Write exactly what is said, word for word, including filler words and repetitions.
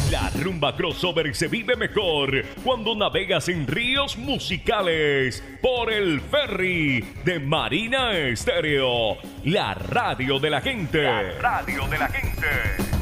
La rumba crossover se vive mejor cuando navegas en ríos musicales por el ferry de Marina Estéreo, la radio de la gente. La radio de la gente.